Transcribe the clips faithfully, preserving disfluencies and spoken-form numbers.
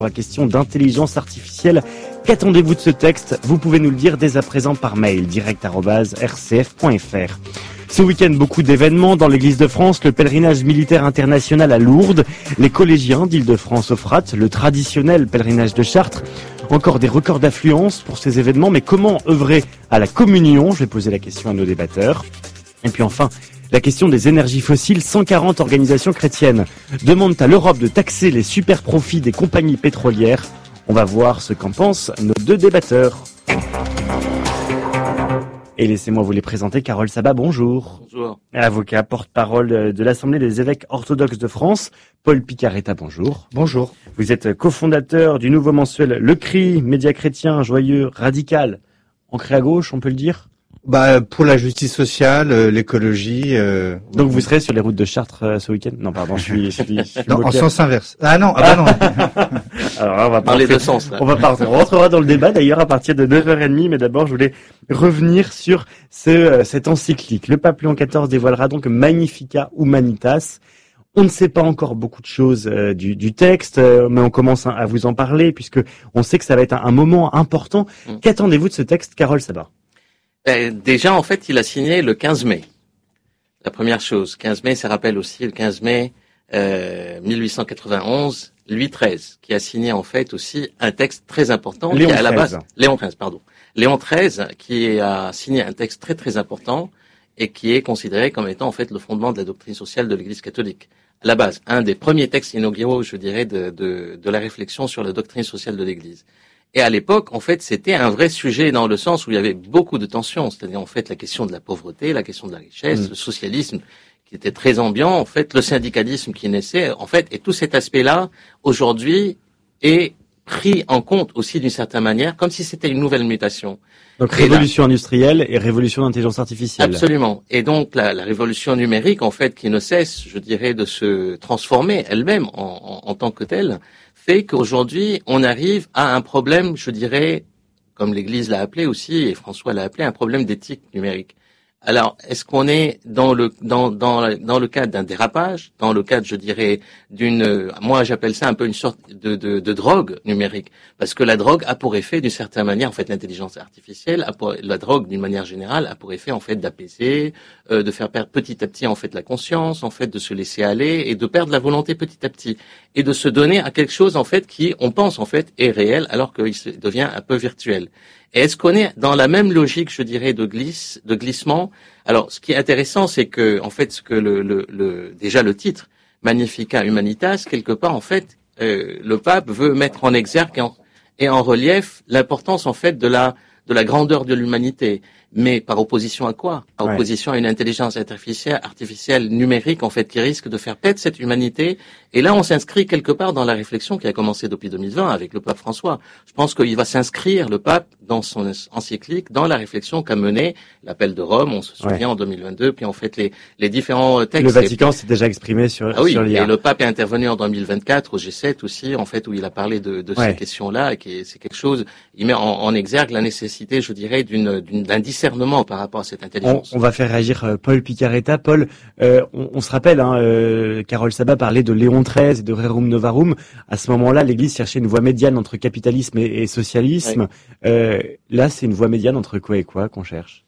La question d'intelligence artificielle. Qu'attendez-vous de ce texte? Vous pouvez nous le dire dès à présent par mail, direct arobase r c f point f r. Ce week-end, beaucoup d'événements dans l'église de France, le pèlerinage militaire international à Lourdes, les collégiens d'Île-de-France au Frat, le traditionnel pèlerinage de Chartres, encore des records d'affluence pour ces événements. Mais comment œuvrer à la communion? Je vais poser la question à nos débatteurs. Et puis enfin, la question des énergies fossiles. cent quarante organisations chrétiennes demandent à l'Europe de taxer les super profits des compagnies pétrolières. On va voir ce qu'en pensent nos deux débatteurs. Et laissez-moi vous les présenter. Carole Sabat, bonjour. Bonjour. Avocat, porte-parole de l'Assemblée des évêques orthodoxes de France. Paul Picaretta, bonjour. Bonjour. Vous êtes cofondateur du nouveau mensuel Le Cri, média chrétien, joyeux, radical, ancré à gauche, on peut le dire? Bah pour la justice sociale, euh, l'écologie. Euh... Donc vous serez sur les routes de Chartres euh, ce week-end? Non, pardon, je suis. Je suis, je suis non, en sens inverse. Ah non, ah bah non. Alors là, on va dans les rentrer, deux sens. Là. On va partir. On rentrera dans le débat d'ailleurs à partir de neuf heures trente. Mais d'abord, je voulais revenir sur ce euh, cette encyclique. Le pape Léon quatorze dévoilera donc Magnificat Humanitas. On ne sait pas encore beaucoup de choses euh, du, du texte, euh, mais on commence à vous en parler puisque on sait que ça va être un, un moment important. Mmh. Qu'attendez-vous de ce texte, Carole Sabat? Euh, déjà, en fait, il a signé le quinze mai. La première chose, quinze mai, ça rappelle aussi le quinze mai euh, mille huit cent quatre-vingt-onze, Louis treize, qui a signé en fait aussi un texte très important. Léon qui est à la treize. base, Léon treize, pardon. Léon treize, qui a signé un texte très très important et qui est considéré comme étant en fait le fondement de la doctrine sociale de l'Église catholique. À la base, un des premiers textes inauguraux, je dirais, de, de, de la réflexion sur la doctrine sociale de l'Église. Et à l'époque, en fait, c'était un vrai sujet dans le sens où il y avait beaucoup de tensions, c'est-à-dire en fait la question de la pauvreté, la question de la richesse, mmh. le socialisme qui était très ambiant, en fait, le syndicalisme qui naissait, en fait, et tout cet aspect-là, aujourd'hui, est pris en compte aussi d'une certaine manière, comme si c'était une nouvelle mutation. Donc révolution là, industrielle et révolution d'intelligence artificielle. Absolument. Et donc la, la révolution numérique, en fait, qui ne cesse, je dirais, de se transformer elle-même en, en, en tant que telle, fait qu'aujourd'hui, on arrive à un problème, je dirais, comme l'Église l'a appelé aussi, et François l'a appelé, un problème d'éthique numérique. Alors, est-ce qu'on est dans le dans dans dans le cadre d'un dérapage, dans le cadre, je dirais, d'une, moi j'appelle ça un peu une sorte de de, de drogue numérique, parce que la drogue a pour effet, d'une certaine manière, en fait, l'intelligence artificielle, a pour, la drogue d'une manière générale a pour effet en fait d'apaiser, euh, de faire perdre petit à petit en fait la conscience, en fait de se laisser aller et de perdre la volonté petit à petit et de se donner à quelque chose en fait qui, on pense en fait, est réel alors qu'il se devient un peu virtuel. Et est-ce qu'on est dans la même logique, je dirais, de glisse, de glissement? Alors, ce qui est intéressant, c'est que, en fait, ce que le, le, le déjà le titre Magnificat Humanitas, quelque part, en fait, euh, le pape veut mettre en exergue et en, et en relief l'importance, en fait, de la de la grandeur de l'humanité. Mais par opposition à quoi? Par ouais. opposition à une intelligence artificielle, artificielle numérique, en fait, qui risque de faire perdre cette humanité. Et là, on s'inscrit quelque part dans la réflexion qui a commencé depuis deux mille vingt avec le pape François. Je pense qu'il va s'inscrire, le pape, dans son encyclique, dans la réflexion qu'a menée l'appel de Rome, on se souvient, ouais. en deux mille vingt-deux, puis en fait, les, les différents textes. Le Vatican s'est déjà exprimé sur, ah oui, sur l'I A. Et le pape est intervenu en deux mille vingt-quatre au G sept aussi, en fait, où il a parlé de, de ouais. ces questions-là, et qui c'est quelque chose, il met en, en exergue la nécessité, je dirais, d'une, d'une, d'un discernement par rapport à cette intelligence. On, on va faire réagir euh, Paul Picaretta. Paul, euh, on, on se rappelle, hein, euh, Carole Sabat parlait de Léon treize et de Rerum Novarum. À ce moment-là, l'Église cherchait une voie médiane entre capitalisme et, et socialisme. Ouais. Euh, là, c'est une voie médiane entre quoi et quoi qu'on cherche?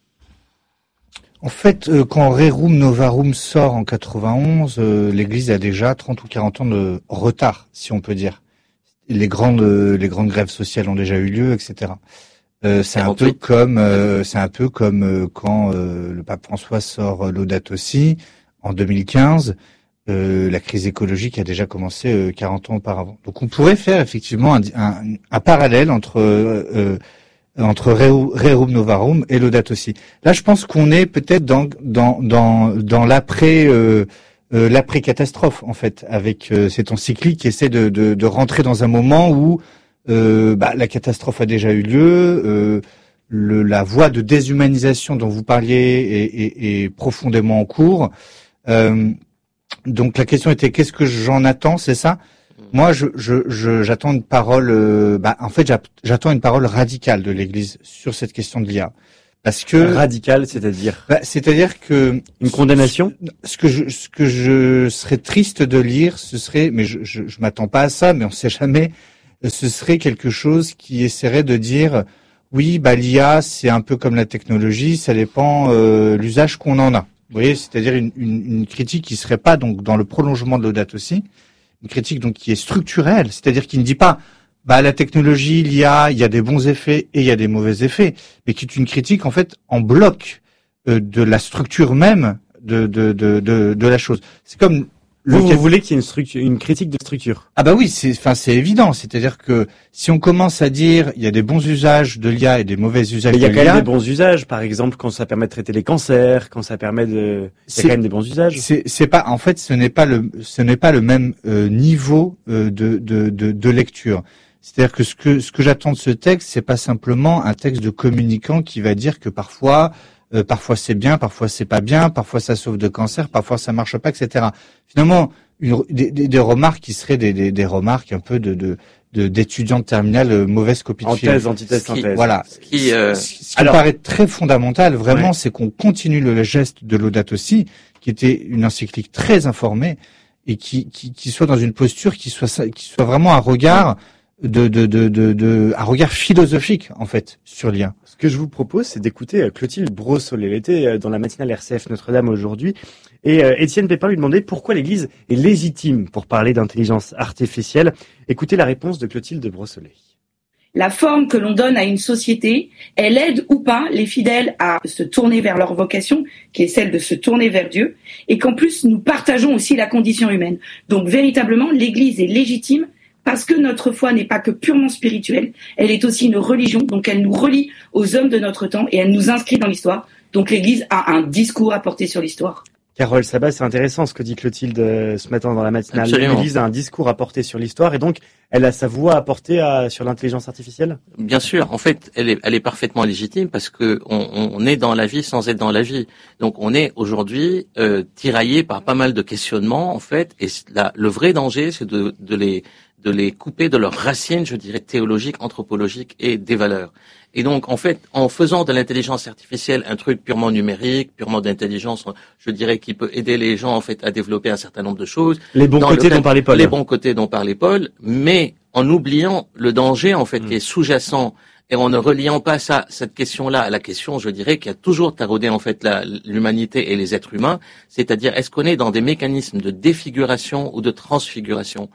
En fait, euh, quand Rerum Novarum sort en quatre-vingt-onze, euh, l'Église a déjà trente ou quarante ans de retard, si on peut dire. Les grandes, euh, les grandes grèves sociales ont déjà eu lieu, et cetera. Euh, c'est un peu comme euh, c'est un peu comme euh, quand euh, le pape François sort euh, Laudato Si en deux mille quinze. Euh, la crise écologique a déjà commencé euh, quarante ans auparavant. Donc on pourrait faire effectivement un, un, un parallèle entre euh, euh, entre Rerum Novarum et Laudato Si. Là, je pense qu'on est peut-être dans dans dans dans l'après euh, euh, l'après catastrophe en fait, avec euh, cette encyclique qui essaie de, de de rentrer dans un moment où Euh, bah, la catastrophe a déjà eu lieu, euh, le, la voie de déshumanisation dont vous parliez est, est, est profondément en cours. Euh, donc la question était qu'est-ce que j'en attends, c'est ça? Moi, je, je, je, j'attends une parole. Euh, bah, en fait, j'attends une parole radicale de l'Église sur cette question de l'I A. Parce que radicale, c'est-à-dire bah, c'est-à-dire que une condamnation. Ce que je, ce que je serais triste de lire, ce serait, mais je, je, je m'attends pas à ça, mais on sait jamais. ce serait quelque chose qui essaierait de dire oui, bah l'I A c'est un peu comme la technologie, ça dépend euh, l'usage qu'on en a. Vous voyez, c'est-à-dire une, une, une critique qui serait pas donc dans le prolongement de Laudato Si, une critique donc qui est structurelle, c'est-à-dire qui ne dit pas bah la technologie, l'I A, il y a des bons effets et il y a des mauvais effets, mais qui est une critique en fait en bloc euh, de la structure même de de de de, de la chose. C'est comme Le vous, vous voulez qu'il y ait une structure, une critique de structure? Ah bah oui, c'est, enfin c'est évident. C'est-à-dire que si on commence à dire il y a des bons usages de l'I A et des mauvais usages de l'I A, il y a quand même des bons usages. Par exemple, quand ça permet de traiter les cancers, quand ça permet de, il y a quand même des bons usages. C'est, c'est pas, en fait, ce n'est pas le, ce n'est pas le même euh, niveau euh, de, de de de lecture. C'est-à-dire que ce que ce que j'attends de ce texte, c'est pas simplement un texte de communicant qui va dire que parfois. Euh, parfois c'est bien, parfois c'est pas bien, parfois ça sauve de cancer, parfois ça marche pas, et cetera. Finalement, une, des, des, des remarques qui seraient des, des, des remarques un peu de, de, de d'étudiants de terminale, euh, mauvaise copie de en film. thèse, antithèse, synthèse. Voilà. Ce qui, euh... ce qui Alors, me paraît très fondamental, vraiment, ouais. c'est qu'on continue le geste de Laudato Si, qui était une encyclique très informée et qui, qui, qui soit dans une posture qui soit, qui soit vraiment un regard. De, de, de, de, de, un regard philosophique, en fait, sur l'I A. Ce que je vous propose, c'est d'écouter Clotilde Brossolet. Elle était dans la matinale R C F Notre-Dame aujourd'hui. Et euh, Étienne Pépin lui demandait pourquoi l'Église est légitime pour parler d'intelligence artificielle. Écoutez la réponse de Clotilde Brossolet. La forme que l'on donne à une société, elle aide ou pas les fidèles à se tourner vers leur vocation, qui est celle de se tourner vers Dieu, et qu'en plus, nous partageons aussi la condition humaine. Donc, véritablement, l'Église est légitime parce que notre foi n'est pas que purement spirituelle, elle est aussi une religion, donc elle nous relie aux hommes de notre temps et elle nous inscrit dans l'histoire. Donc l'Église a un discours à porter sur l'histoire. Carole Sabat, c'est intéressant ce que dit Clotilde euh, ce matin dans la matinale. L'Église a un discours à porter sur l'histoire et donc elle a sa voix à porter à, sur l'intelligence artificielle. Bien sûr, en fait, elle est, elle est parfaitement légitime parce que on, on est dans la vie sans être dans la vie. Donc on est aujourd'hui euh, tiraillé par pas mal de questionnements en fait, et la, le vrai danger, c'est de, de les de les couper de leurs racines, je dirais, théologiques, anthropologiques et des valeurs. Et donc, en fait, en faisant de l'intelligence artificielle un truc purement numérique, purement d'intelligence, je dirais, qui peut aider les gens, en fait, à développer un certain nombre de choses. Les bons côtés dont parlait Paul. Les bons côtés dont parlait Paul, mais en oubliant le danger, en fait, mmh. qui est sous-jacent, et en ne reliant pas ça, cette question-là à la question, je dirais, qui a toujours taraudé, en fait, la, l'humanité et les êtres humains, c'est-à-dire, est-ce qu'on est dans des mécanismes de défiguration ou de transfiguration?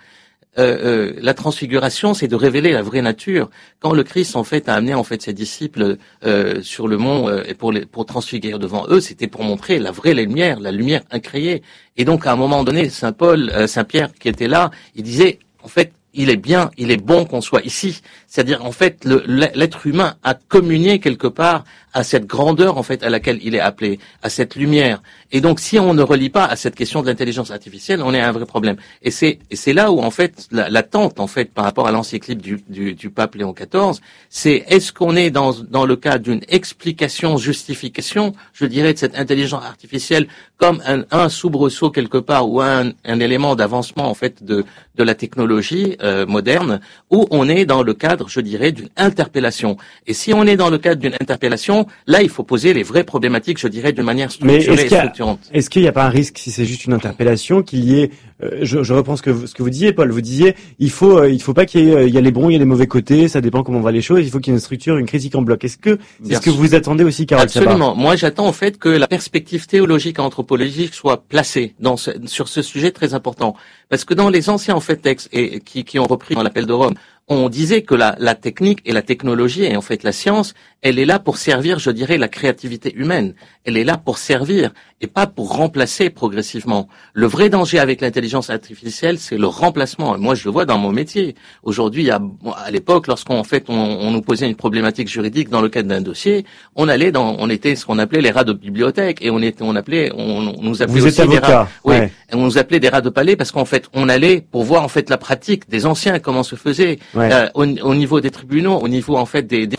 Euh, euh, la transfiguration, c'est de révéler la vraie nature. Quand le Christ, en fait, a amené en fait ses disciples euh, sur le mont euh, pour les, pour transfigurer devant eux, c'était pour montrer la vraie lumière, la lumière incréée. Et donc, à un moment donné, Saint Paul, euh, Saint Pierre, qui était là, il disait, en fait, il est bien, il est bon qu'on soit ici. C'est-à-dire, en fait, le, l'être humain a communié quelque part à cette grandeur, en fait, à laquelle il est appelé, à cette lumière. Et donc, si on ne relie pas à cette question de l'intelligence artificielle, on est à un vrai problème. Et c'est, et c'est là où, en fait, la, l'attente, en fait, par rapport à l'encyclique du, du, du pape Léon quatorze, c'est est-ce qu'on est dans, dans le cas d'une explication, justification, je dirais, de cette intelligence artificielle comme un, un soubresaut quelque part ou un, un élément d'avancement, en fait, de, de la technologie euh, moderne, ou on est dans le cadre, je dirais, d'une interpellation. Et si on est dans le cadre d'une interpellation, là, il faut poser les vraies problématiques, je dirais, d'une manière structurée et structurante. Est-ce qu'il n'y a pas un risque, si c'est juste une interpellation, qu'il y ait, euh, je, je reprends ce que, vous, ce que vous disiez, Paul, vous disiez, il faut, euh, il faut pas qu'il y ait, il y a les bons, il y a les mauvais côtés, ça dépend comment on voit les choses, il faut qu'il y ait une structure, une critique en bloc. Est-ce que, c'est ce que vous attendez aussi, Carole Sabat ? Absolument. Moi, j'attends, en fait, que la perspective théologique et anthropologique soit placée dans ce, sur ce sujet très important. Parce que dans les anciens, en fait, textes, et, qui, qui ont repris dans l'appel de Rome, on disait que la, la technique et la technologie, et en fait la science, elle est là pour servir, je dirais, la créativité humaine. Elle est là pour servir et pas pour remplacer progressivement. Le vrai danger avec l'intelligence artificielle, c'est le remplacement. Et moi, je le vois dans mon métier. Aujourd'hui, il y a, à l'époque, lorsqu'on en fait, on, on nous posait une problématique juridique dans le cadre d'un dossier, on allait dans, on était ce qu'on appelait les rats de bibliothèque et on était, on appelait, on, on nous appelait Vous aussi êtes des avocat, rats. Oui, ouais. On nous appelait des rats de palais parce qu'en fait, on allait pour voir en fait la pratique des anciens, comment se faisait. Ouais. Euh, au, au niveau des tribunaux, au niveau en fait des, des livres.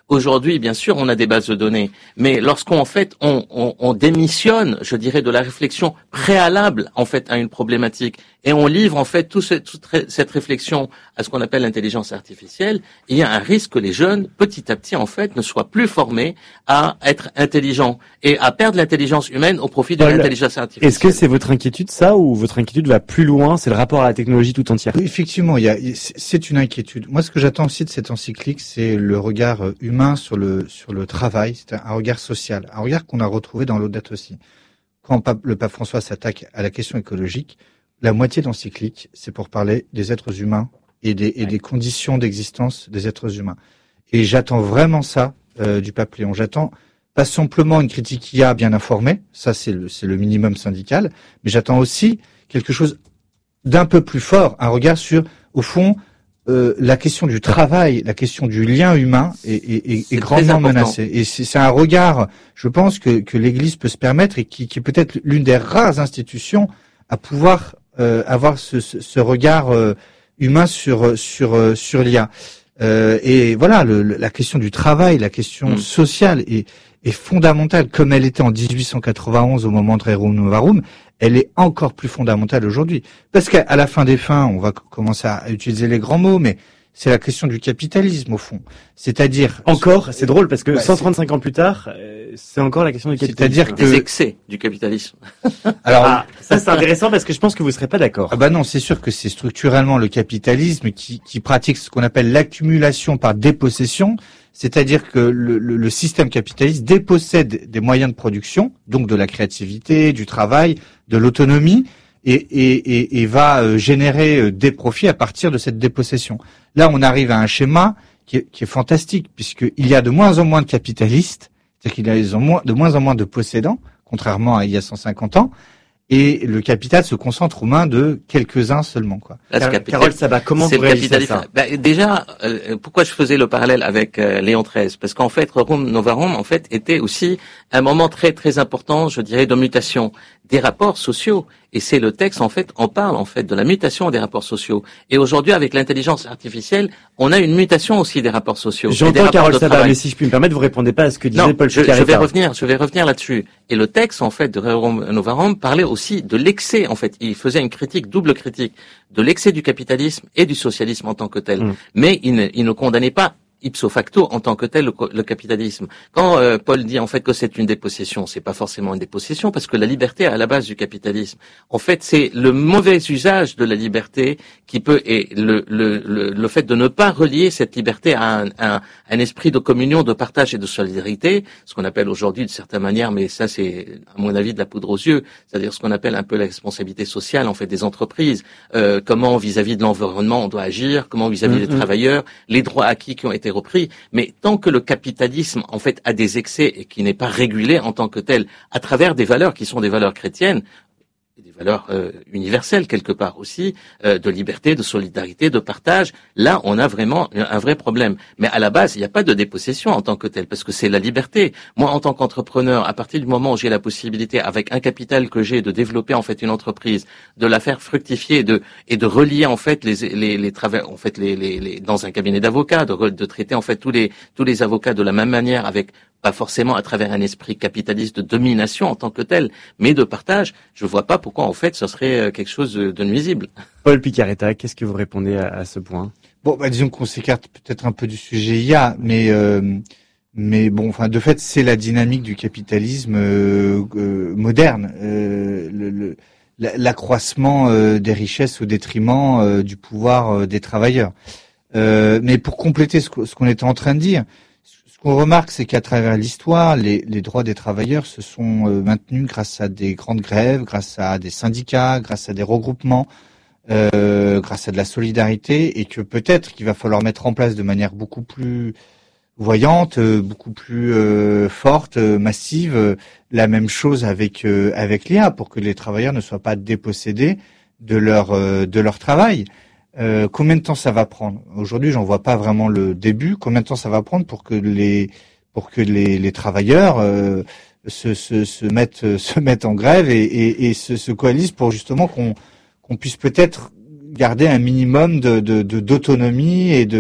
Aujourd'hui, bien sûr, on a des bases de données, mais lorsqu'on en fait on, on, on démissionne, je dirais, de la réflexion préalable en fait à une problématique et on livre en fait tout ce, toute cette réflexion à ce qu'on appelle l'intelligence artificielle, il y a un risque que les jeunes, petit à petit en fait, ne soient plus formés à être intelligents et à perdre l'intelligence humaine au profit de Paul, l'intelligence artificielle. Est-ce que c'est votre inquiétude ça ou votre inquiétude va plus loin, c'est le rapport à la technologie tout entière? Oui, effectivement, il y a, c'est une inquiétude. Moi, ce que j'attends aussi de cette encyclique, c'est le regard humain sur le sur le travail, c'est un regard social, un regard qu'on a retrouvé dans Laudato aussi. Quand le pape François s'attaque à la question écologique, la moitié d'encyclique, c'est pour parler des êtres humains et des, et des conditions d'existence des êtres humains. Et j'attends vraiment ça euh, du pape Léon. J'attends pas simplement une critique I A bien informée, ça c'est le, c'est le minimum syndical, mais j'attends aussi quelque chose d'un peu plus fort, un regard sur, au fond, euh, la question du travail, la question du lien humain est, est, est, est grandement menacée. Et c'est, c'est un regard, je pense, que, que l'Église peut se permettre et qui, qui est peut-être l'une des rares institutions à pouvoir euh, avoir ce, ce, ce regard euh, humain sur sur euh, sur l'I A. Euh, et voilà, le, la question du travail, la question mmh. sociale est, est fondamentale, comme elle était en dix-huit cent quatre-vingt-onze au moment de Rerum Novarum. Elle est encore plus fondamentale aujourd'hui. Parce qu'à la fin des fins, on va commencer à utiliser les grands mots, mais c'est la question du capitalisme, au fond. C'est-à-dire... Encore, c'est drôle, parce que bah, cent trente-cinq ans plus tard, euh, c'est encore la question du capitalisme. C'est-à-dire que... Des excès du capitalisme. Alors, ah, ça c'est intéressant parce que je pense que vous serez pas d'accord. Ah bah non, c'est sûr que c'est structurellement le capitalisme qui, qui pratique ce qu'on appelle l'accumulation par dépossession. C'est-à-dire que le, le, le système capitaliste dépossède des moyens de production, donc de la créativité, du travail, de l'autonomie, et, et, et, et va générer des profits à partir de cette dépossession. Là, on arrive à un schéma qui est, qui est fantastique, puisqu'il y a de moins en moins de capitalistes, c'est-à-dire qu'il y a de moins en moins de possédants, contrairement à il y a cent cinquante ans, et le capital se concentre aux mains de quelques-uns seulement, quoi. Là, Car- capital, Carole Sabat, comment vous réagissez à ça? Ben, déjà, euh, pourquoi je faisais le parallèle avec euh, Léon treize? Parce qu'en fait, Rerum Novarum, en fait, était aussi un moment très très important, je dirais, de mutation des rapports sociaux. Et c'est le texte, en fait, en parle, en fait, de la mutation des rapports sociaux. Et aujourd'hui, avec l'intelligence artificielle, on a une mutation aussi des rapports sociaux. J'entends Carole Sabat, mais si je puis me permettre, vous répondez pas à ce que disait non, Paul je, Picaretta. je vais revenir, je vais revenir là-dessus. Et le texte, en fait, de Rerum Novarum parlait aussi de l'excès, en fait. Il faisait une critique, double critique, de l'excès du capitalisme et du socialisme en tant que tel. Mmh. Mais il ne, il ne condamnait pas ipso facto en tant que tel le, le capitalisme. Quand euh, Paul dit en fait que c'est une dépossession, c'est pas forcément une dépossession parce que la liberté est à la base du capitalisme. En fait, c'est le mauvais usage de la liberté qui peut et le le le, le fait de ne pas relier cette liberté à un, un, un esprit de communion, de partage et de solidarité, ce qu'on appelle aujourd'hui de certaine manière, mais ça c'est à mon avis de la poudre aux yeux, c'est-à-dire ce qu'on appelle un peu la responsabilité sociale en fait des entreprises. Euh, comment vis-à-vis de l'environnement on doit agir, comment vis-à-vis mmh, des mmh. travailleurs, les droits acquis qui ont été repris, mais tant que le capitalisme en fait a des excès et qui n'est pas régulé en tant que tel à travers des valeurs qui sont des valeurs chrétiennes, des valeurs euh, universelles quelque part aussi, euh, de liberté, de solidarité, de partage, là on a vraiment un, un vrai problème. Mais à la base, il n'y a pas de dépossession en tant que tel, parce que c'est la liberté. Moi, en tant qu'entrepreneur, à partir du moment où j'ai la possibilité, avec un capital que j'ai, de développer en fait une entreprise, de la faire fructifier, de et de relier en fait les les les travailleurs, en fait les, les les dans un cabinet d'avocats, de, de traiter en fait tous les tous les avocats de la même manière, avec pas forcément à travers un esprit capitaliste de domination en tant que tel, mais de partage. Je vois pas pourquoi en fait ce serait quelque chose de nuisible. Paul Picaretta, qu'est-ce que vous répondez à, à ce point? Bon, bah, disons qu'on s'écarte peut-être un peu du sujet I A, mais euh, mais bon, enfin, de fait, c'est la dynamique du capitalisme euh, euh, moderne, euh, le, le, l'accroissement euh, des richesses au détriment euh, du pouvoir euh, des travailleurs. Euh, mais pour compléter ce, ce qu'on était en train de dire, ce qu'on remarque, c'est qu'à travers l'histoire, les, les droits des travailleurs se sont euh, maintenus grâce à des grandes grèves, grâce à des syndicats, grâce à des regroupements, euh, grâce à de la solidarité, et que peut-être qu'il va falloir mettre en place de manière beaucoup plus voyante, euh, beaucoup plus euh, forte, euh, massive, euh, la même chose avec euh, avec l'I A, pour que les travailleurs ne soient pas dépossédés de leur euh, de leur travail. Euh, combien de temps ça va prendre? Aujourd'hui, j'en vois pas vraiment le début. Combien de temps ça va prendre pour que les pour que les, les travailleurs euh, se, se se mettent se mettent en grève et, et, et se, se coalisent pour justement qu'on qu'on puisse peut-être garder un minimum de, de, de d'autonomie et de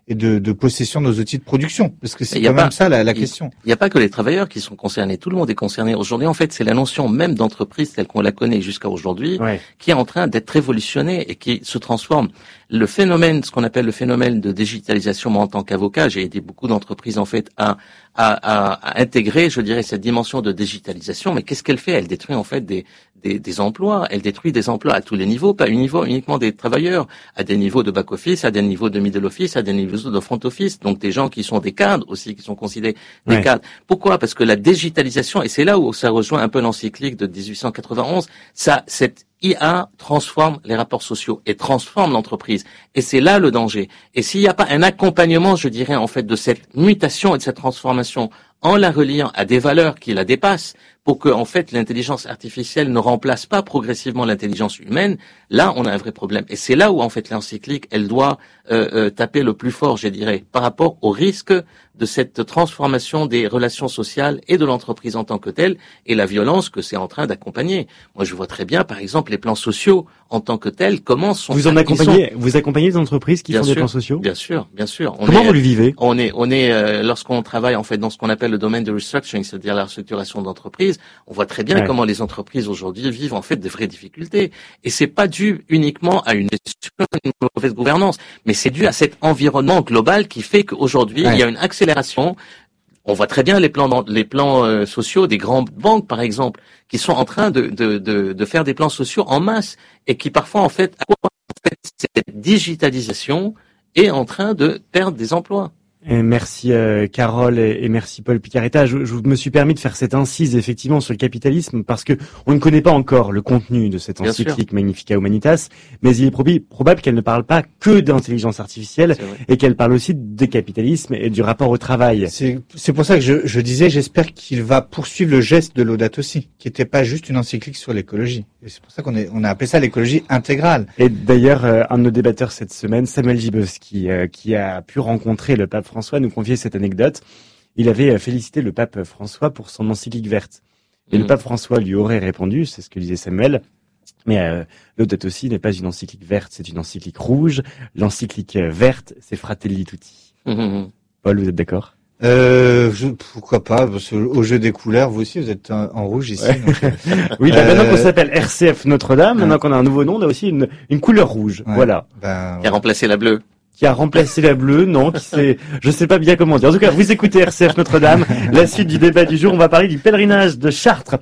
et de, de possession de nos outils de production, parce que c'est quand même ça la, la question. Il n'y a pas que les travailleurs qui sont concernés, tout le monde est concerné. Aujourd'hui, en fait, c'est la notion même d'entreprise telle qu'on la connaît jusqu'à aujourd'hui, ouais. qui est en train d'être révolutionnée et qui se transforme. Le phénomène, ce qu'on appelle le phénomène de digitalisation, moi en tant qu'avocat, j'ai aidé beaucoup d'entreprises en fait à, à, à, à intégrer, je dirais, cette dimension de digitalisation. Mais qu'est-ce qu'elle fait? Elle détruit en fait des, des, des emplois. Elle détruit des emplois à tous les niveaux, pas uniquement, uniquement des travailleurs, à des niveaux de back-office, à des niveaux de middle office, à des niveaux de front office. Donc des gens qui sont des cadres aussi, qui sont considérés des ouais. cadres. Pourquoi? Parce que la digitalisation, et c'est là où ça rejoint un peu l'encyclique de dix-huit cent quatre-vingt-onze, ça, cette I A transforme les rapports sociaux et transforme l'entreprise. Et c'est là le danger. Et s'il n'y a pas un accompagnement, je dirais, en fait, de cette mutation et de cette transformation en la reliant à des valeurs qui la dépassent, pour que, en fait, l'intelligence artificielle ne remplace pas progressivement l'intelligence humaine, là, on a un vrai problème. Et c'est là où, en fait, l'encyclique, elle doit euh, euh, taper le plus fort, je dirais, par rapport au risque de cette transformation des relations sociales et de l'entreprise en tant que telle, et la violence que c'est en train d'accompagner. Moi, je vois très bien, par exemple, les plans sociaux en tant que tels, comment sont... Vous en accompagnez, sont... vous accompagnez des entreprises qui bien font sûr, des plans sociaux? Bien sûr, bien sûr. On comment est, vous le vivez? On est, on est, euh, lorsqu'on travaille, en fait, dans ce qu'on appelle le domaine de restructuring, c'est-à-dire la restructuration d'entreprise, on voit très bien ouais. comment les entreprises aujourd'hui vivent, en fait, de vraies difficultés. Et c'est pas dû uniquement à une, une mauvaise gouvernance, mais c'est dû à cet environnement global qui fait qu'aujourd'hui, ouais. il y a une accélération. On voit très bien les plans, les plans euh, sociaux des grandes banques, par exemple, qui sont en train de, de, de, de faire des plans sociaux en masse et qui parfois, en fait, en fait cette digitalisation est en train de perdre des emplois. Et merci euh, Carole et, et merci Paul Picaretta. Je, je me suis permis de faire cette incise effectivement sur le capitalisme parce que on ne connaît pas encore le contenu de cette encyclique Magnificat Humanitas, mais il est probi- probable qu'elle ne parle pas que d'intelligence artificielle et qu'elle parle aussi de capitalisme et du rapport au travail. C'est, c'est pour ça que je, je disais, j'espère qu'il va poursuivre le geste de Laudato Si, qui n'était pas juste une encyclique sur l'écologie. Et c'est pour ça qu'on est, on a appelé ça l'écologie intégrale. Et d'ailleurs, euh, un de nos débatteurs cette semaine, Samuel Gibowski, euh, qui a pu rencontrer le pape François, nous confiait cette anecdote. Il avait félicité le pape François pour son encyclique verte. Et mmh. le pape François lui aurait répondu, c'est ce que disait Samuel, mais euh, Laudato Si n'est pas une encyclique verte, c'est une encyclique rouge. L'encyclique verte, c'est Fratelli Tutti. Mmh. Paul, vous êtes d'accord? Euh, je, pourquoi pas, parce que au jeu des couleurs, vous aussi, vous êtes en, en rouge ici. Ouais. Donc, oui, bah, euh... maintenant qu'on s'appelle R C F Notre-Dame, maintenant qu'on a un nouveau nom, on a aussi une, une couleur rouge. Ouais. Voilà. Ben, qui a remplacé la bleue. Qui a remplacé la bleue, non, qui c'est, je sais pas bien comment dire. En tout cas, vous écoutez R C F Notre-Dame. La suite du débat du jour, on va parler du pèlerinage de Chartres.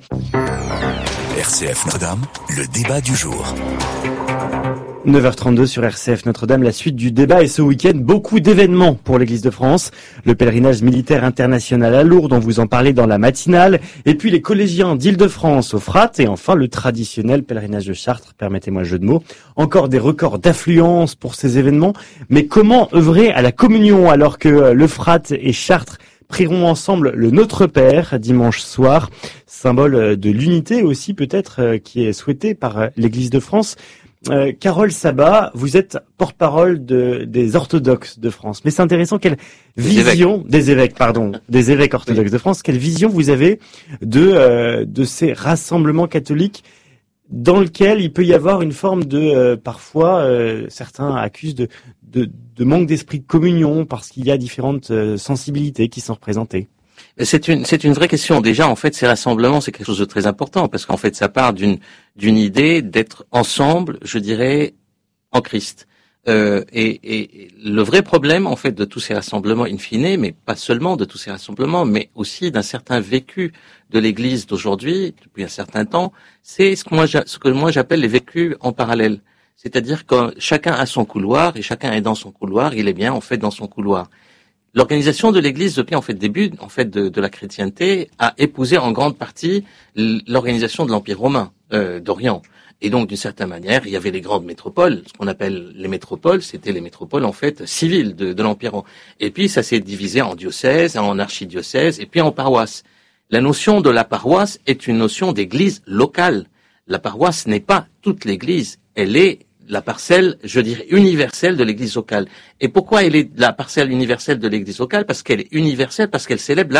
R C F Notre-Dame, le débat du jour. neuf heures trente-deux sur R C F Notre-Dame, la suite du débat et ce week-end, beaucoup d'événements pour l'Église de France. Le pèlerinage militaire international à Lourdes, on vous en parlait dans la matinale. Et puis les collégiens d'Île-de-France au Frat. Et enfin le traditionnel pèlerinage de Chartres, permettez-moi le jeu de mots. Encore des records d'affluence pour ces événements. Mais comment œuvrer à la communion alors que le Frat et Chartres prieront ensemble le Notre Père dimanche soir, symbole de l'unité aussi peut-être qui est souhaité par l'Église de France. Euh, Carole Sabat, vous êtes porte-parole de, des orthodoxes de France. Mais c'est intéressant, quelle des vision évêques. des évêques, pardon, des évêques orthodoxes oui. de France, quelle vision vous avez de euh, de ces rassemblements catholiques dans lesquels il peut y avoir une forme de euh, parfois euh, certains accusent de, de de manque d'esprit de communion parce qu'il y a différentes euh, sensibilités qui sont représentées. C'est une, c'est une vraie question. Déjà, en fait, ces rassemblements, c'est quelque chose de très important parce qu'en fait, ça part d'une, d'une idée d'être ensemble, je dirais, en Christ. Euh, et, et le vrai problème, en fait, de tous ces rassemblements in fine, mais pas seulement de tous ces rassemblements, mais aussi d'un certain vécu de l'Église d'aujourd'hui, depuis un certain temps, c'est ce que moi, ce que moi j'appelle les vécus en parallèle. C'est-à-dire que chacun a son couloir et chacun est dans son couloir, il est bien, en fait, dans son couloir. L'organisation de l'Église depuis en fait début en fait de, de la chrétienté a épousé en grande partie l'organisation de l'Empire romain euh, d'Orient. Et donc d'une certaine manière, il y avait les grandes métropoles, ce qu'on appelle les métropoles, c'était les métropoles en fait civiles de, de l'Empire. Et puis ça s'est divisé en diocèses, en archidiocèses et puis en paroisses. La notion de la paroisse est une notion d'église locale. La paroisse n'est pas toute l'Église, elle est la parcelle, je dirais, universelle de l'Église locale. Et pourquoi elle est la parcelle universelle de l'Église locale? Parce qu'elle est universelle, parce qu'elle célèbre la,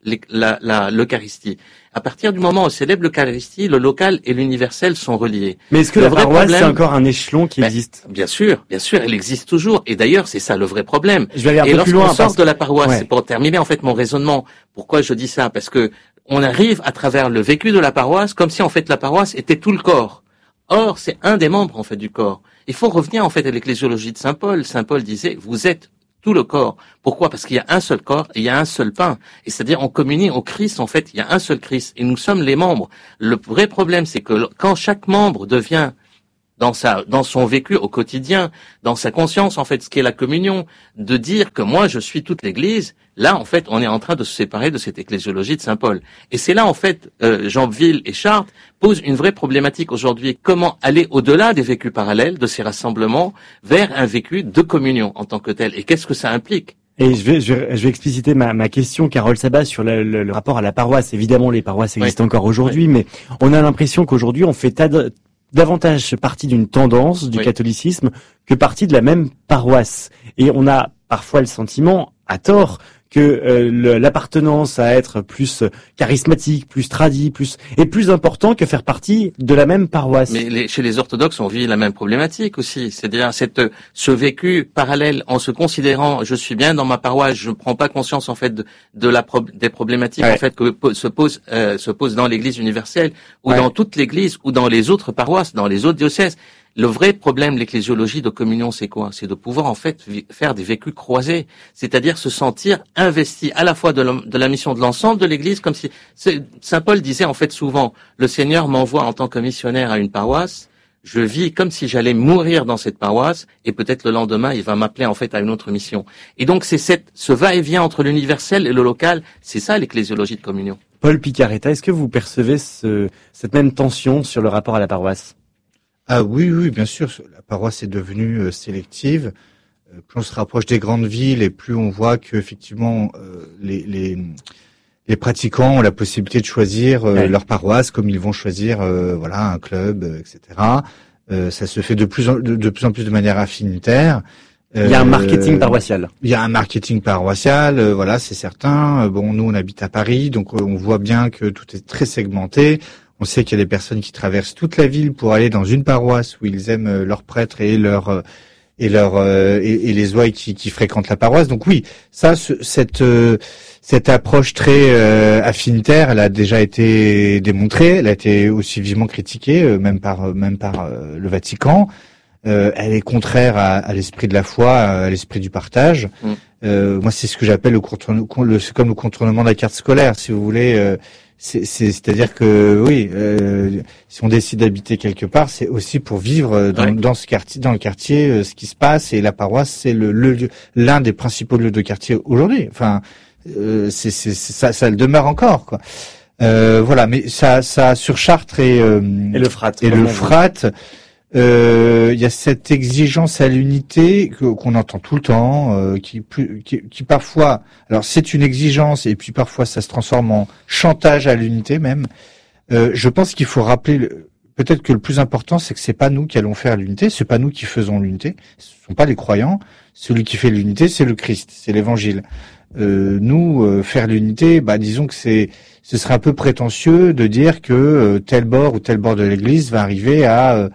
la, la, l'Eucharistie. À partir du moment où on célèbre l'Eucharistie, le local et l'universel sont reliés. Mais est-ce que le la vrai paroisse, problème, c'est encore un échelon qui ben, existe? Bien sûr, bien sûr, elle existe toujours. Et d'ailleurs, c'est ça le vrai problème. Je vais aller un et peu plus loin. lorsqu'on sort parce... de la paroisse, ouais. c'est pour terminer en fait mon raisonnement. Pourquoi je dis ça? Parce que on arrive à travers le vécu de la paroisse comme si en fait la paroisse était tout le corps. Or, c'est un des membres en fait du corps. Il faut revenir en fait à l'ecclésiologie de Saint Paul. Saint Paul disait, vous êtes tout le corps. Pourquoi? Parce qu'il y a un seul corps et il y a un seul pain. Et c'est-à-dire, on communie au Christ, en fait, il y a un seul Christ. Et nous sommes les membres. Le vrai problème, c'est que quand chaque membre devient, dans sa, dans son vécu au quotidien, dans sa conscience, en fait, ce qu'est la communion, de dire que moi, je suis toute l'Église, là, en fait, on est en train de se séparer de cette ecclésiologie de Saint Paul. Et c'est là, en fait, euh, Jeanville et Chartres posent une vraie problématique aujourd'hui. Comment aller au-delà des vécus parallèles, de ces rassemblements, vers un vécu de communion en tant que tel? Et qu'est-ce que ça implique? Et je vais, je vais, je vais expliciter ma, ma question, Carole Sabat, sur le, le, le rapport à la paroisse. Évidemment, les paroisses existent oui. encore aujourd'hui, oui. mais on a l'impression qu'aujourd'hui, on fait tas davantage partie d'une tendance du oui. catholicisme que partie de la même paroisse. Et on a parfois le sentiment, à tort, que euh, le, l'appartenance à être plus charismatique, plus tradie, plus est plus important que faire partie de la même paroisse. Mais les, chez les orthodoxes, on vit la même problématique aussi. C'est-à-dire cette ce vécu parallèle en se considérant, je suis bien dans ma paroisse, je ne prends pas conscience en fait de, de la pro, des problématiques ouais. en fait que se posent euh, se posent dans l'Église universelle ou ouais. dans toute l'Église ou dans les autres paroisses, dans les autres diocèses. Le vrai problème, l'ecclésiologie de communion, c'est quoi? C'est de pouvoir en fait faire des vécus croisés, c'est-à-dire se sentir investi à la fois de, de la mission de l'ensemble de l'Église, comme si Saint Paul disait en fait souvent, le Seigneur m'envoie en tant que missionnaire à une paroisse, je vis comme si j'allais mourir dans cette paroisse, et peut-être le lendemain il va m'appeler en fait à une autre mission. Et donc c'est cette, ce va-et-vient entre l'universel et le local, c'est ça l'ecclésiologie de communion. Paul Picaretta, est-ce que vous percevez ce, cette même tension sur le rapport à la paroisse? Ah oui, oui, bien sûr. La paroisse est devenue euh, sélective. Euh, plus on se rapproche des grandes villes et plus on voit que effectivement euh, les, les les pratiquants ont la possibilité de choisir euh, ouais. leur paroisse comme ils vont choisir euh, voilà un club, euh, et cetera. Euh, ça se fait de plus en de, de plus en plus de manière affinitaire. Euh, il y a un marketing paroissial. Il y a un marketing paroissial, euh, voilà, c'est certain. Bon, nous on habite à Paris, donc euh, on voit bien que tout est très segmenté. On sait qu'il y a des personnes qui traversent toute la ville pour aller dans une paroisse où ils aiment leur prêtre et leur et leur et, et les ouailles qui, qui fréquentent la paroisse. Donc oui, ça, ce, cette cette approche très euh, affinitaire, elle a déjà été démontrée. Elle a été aussi vivement critiquée, même par même par euh, le Vatican. Euh, elle est contraire à, à l'esprit de la foi, à l'esprit du partage. Mmh. Euh, moi, c'est ce que j'appelle le contournement, le, c'est comme le contournement de la carte scolaire, si vous voulez. Euh, C'est, c'est, c'est-à-dire que oui, euh, si on décide d'habiter quelque part, c'est aussi pour vivre dans, ouais. dans ce quartier, dans le quartier, euh, ce qui se passe. Et la paroisse, c'est le, le lieu, l'un des principaux lieux de quartier aujourd'hui. Enfin, euh, c'est, c'est, c'est ça, ça le demeure encore, quoi. Euh, voilà, mais ça, ça sur Chartres et euh, et le Frat et le Frat. Il euh, y a cette exigence à l'unité que, qu'on entend tout le temps, euh, qui, plus, qui, qui parfois, alors c'est une exigence et puis parfois ça se transforme en chantage à l'unité même. Euh, je pense qu'il faut rappeler, le, peut-être que le plus important, c'est que c'est pas nous qui allons faire l'unité, c'est pas nous qui faisons l'unité, ce sont pas les croyants. Celui qui fait l'unité, c'est le Christ, c'est l'Évangile. Euh, nous, euh, faire l'unité, bah disons que c'est, ce serait un peu prétentieux de dire que euh, tel bord ou tel bord de l'Église va arriver à euh,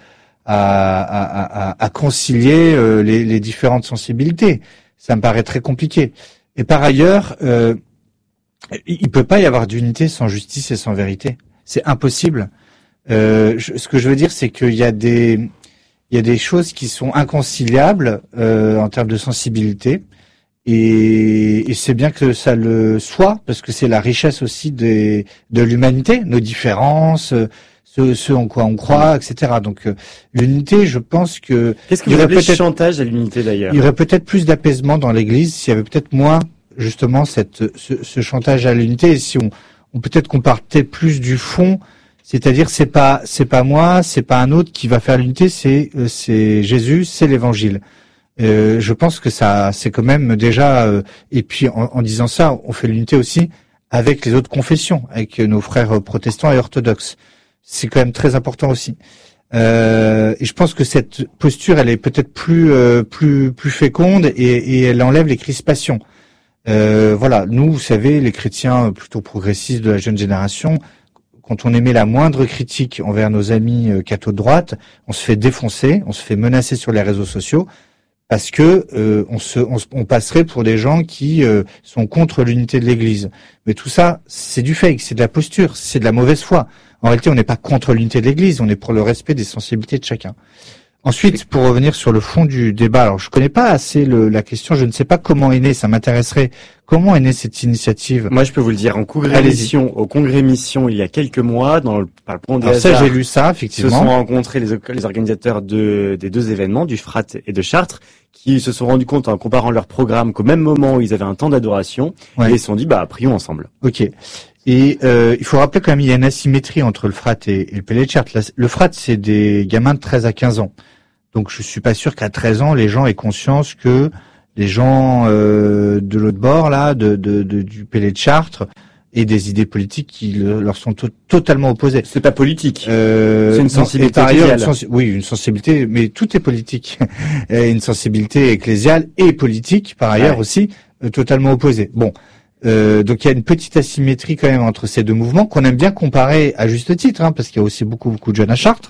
À, à, à, à concilier euh, les, les différentes sensibilités. Ça me paraît très compliqué. Et par ailleurs, euh, il peut pas y avoir d'unité sans justice et sans vérité. C'est impossible. Euh, je, ce que je veux dire, c'est qu'il y a des, il y a des choses qui sont inconciliables euh, en termes de sensibilité. Et, et c'est bien que ça le soit, parce que c'est la richesse aussi des, de l'humanité, nos différences. Ce, ce en quoi on croit, et cetera. Donc euh, l'unité, je pense que qu'est-ce que vous appelez chantage à l'unité d'ailleurs? Il y aurait peut-être plus d'apaisement dans l'Église s'il y avait peut-être moins justement cette ce, ce chantage à l'unité. Et si on, on peut-être qu'on partait plus du fond, c'est-à-dire c'est pas c'est pas moi, c'est pas un autre qui va faire l'unité, c'est euh, c'est Jésus, c'est l'Évangile. Euh, je pense que ça c'est quand même déjà euh, et puis en, en disant ça, on fait l'unité aussi avec les autres confessions, avec nos frères protestants et orthodoxes. C'est quand même très important aussi. Euh, et je pense que cette posture, elle est peut-être plus euh, plus plus féconde et, et elle enlève les crispations. Euh, voilà, nous, vous savez, les chrétiens plutôt progressistes de la jeune génération, quand on émet la moindre critique envers nos amis euh, cathos de droite, on se fait défoncer, on se fait menacer sur les réseaux sociaux, parce que euh, on, se, on, on passerait pour des gens qui euh, sont contre l'unité de l'Église. Mais tout ça, c'est du fake, c'est de la posture, c'est de la mauvaise foi. En réalité, on n'est pas contre l'unité de l'Église, on est pour le respect des sensibilités de chacun. Ensuite, pour revenir sur le fond du débat, alors je connais pas assez le, la question, je ne sais pas comment est née, ça m'intéresserait. Comment est née cette initiative? Moi, je peux vous le dire, en congrès mission, au congrès mission, il y a quelques mois, dans le, par le pont des Alors ça, hasards, j'ai lu ça, effectivement. se sont rencontrés les, les organisateurs de, des deux événements, du Frat et de Chartres, qui se sont rendus compte en comparant leurs programmes qu'au même moment, ils avaient un temps d'adoration, Ouais. et ils se sont dit, bah, prions ensemble. Ok. Et euh, il faut rappeler quand même, il y a une asymétrie entre le Frat et, et le P L Chartres. La- Le Frat, c'est des gamins de treize à quinze ans. Donc je suis pas sûr qu'à treize ans, les gens aient conscience que les gens euh, de l'autre bord, là, de, de, de, du P L Chartres, aient des idées politiques qui le- leur sont to- totalement opposées. C'est pas politique. Euh, C'est une non, sensibilité et par ailleurs, une ecclésiale. sensi- oui, une sensibilité, mais tout est politique. Et une sensibilité ecclésiale et politique, par ailleurs Ouais. aussi, euh, totalement opposées. Bon, euh, donc il y a une petite asymétrie quand même entre ces deux mouvements qu'on aime bien comparer à juste titre, hein, parce qu'il y a aussi beaucoup beaucoup de jeunes à Chartres.